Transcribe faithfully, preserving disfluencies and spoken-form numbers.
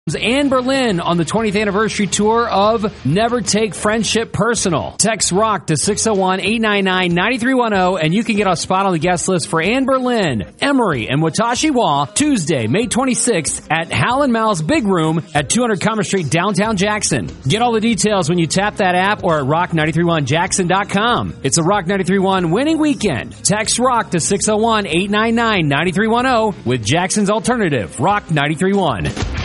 and Berlin on the twentieth anniversary tour of Never Take Friendship Personal. Text ROCK to six oh one, eight nine nine, nine three one oh and you can get a spot on the guest list for Anne Berlin, Emery, and Watashi Wa Tuesday, May twenty-sixth at Hal and Mal's Big Room at two hundred Commerce Street, downtown Jackson. Get all the details when you tap that app or at rock nine three one jackson dot com. It's a Rock ninety-three point one winning weekend. Text ROCK to six oh one, eight nine nine, nine three one oh with Jackson's Alternative, Rock ninety-three point one.